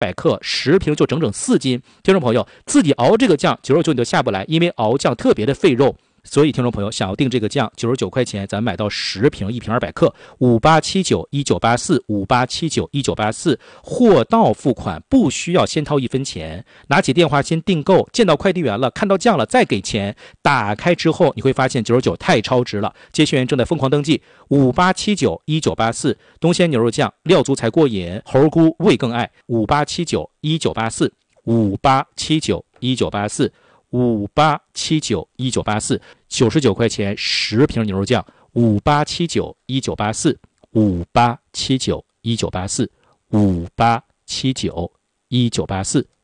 克，10瓶就整整4斤。听众朋友，自己熬这个酱99你都下不来，因为熬酱特别的费肉。所以听众朋友想要订这个酱，99块钱咱买到10瓶，1瓶200克，58791984，58791984，货到付款，不需要先掏1分钱，拿起电话先订购，见到快递员了，看到酱了再给钱，打开之后你会发现99太超值了。接线员正在疯狂登记，58791984，东鲜牛肉酱料足才过瘾，猴菇味更爱，58791984，58791984，58791984，99块钱10瓶牛肉酱，58791984，58791984，58791984。